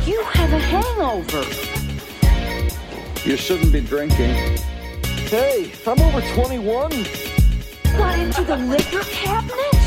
You have a hangover. You shouldn't be drinking. Hey, I'm over 21. Got into the liquor cabinet?